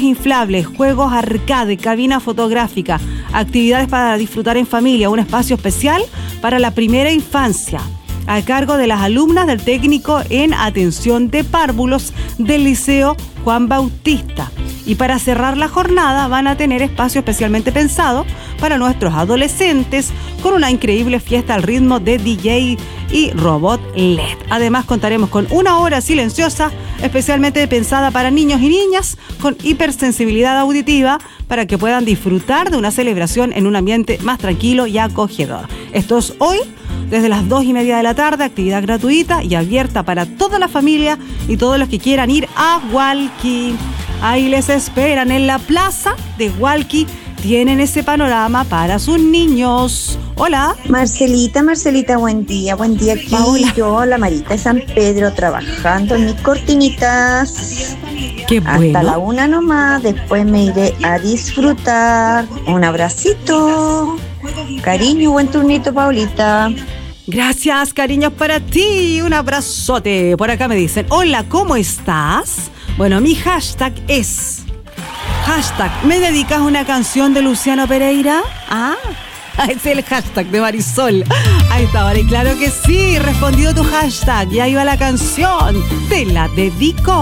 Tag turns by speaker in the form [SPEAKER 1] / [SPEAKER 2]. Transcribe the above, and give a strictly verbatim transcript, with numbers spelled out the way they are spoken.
[SPEAKER 1] inflables, juegos arcade, cabina fotográfica, actividades para disfrutar en familia, un espacio especial para la primera infancia, a cargo de las alumnas del técnico en atención de párvulos del Liceo Juan Bautista. Y para cerrar la jornada van a tener espacio especialmente pensado para nuestros adolescentes con una increíble fiesta al ritmo de D J y robot L E D. Además contaremos con una hora silenciosa especialmente pensada para niños y niñas con hipersensibilidad auditiva para que puedan disfrutar de una celebración en un ambiente más tranquilo y acogedor. Esto es hoy desde las dos y media de la tarde, actividad gratuita y abierta para toda la familia y todos los que quieran ir a Hualqui. Ahí les esperan en la plaza de Hualqui. Tienen ese panorama para sus niños. Hola.
[SPEAKER 2] Marcelita, Marcelita, buen día, buen día aquí. Paola. Yo, la Marita de San Pedro, trabajando en mis cortinitas.
[SPEAKER 1] Qué bueno.
[SPEAKER 2] Hasta la una nomás, después me iré a disfrutar. Un abracito. Cariño, buen turnito, Paulita.
[SPEAKER 1] Gracias, cariños para ti. Un abrazote. Por acá me dicen, hola, ¿cómo estás? Bueno, mi hashtag es hashtag, ¿me dedicas una canción de Luciano Pereira? Ah, es el hashtag de Marisol. Ahí está, vale, claro que sí, respondido tu hashtag, ya iba la canción, te la dedico.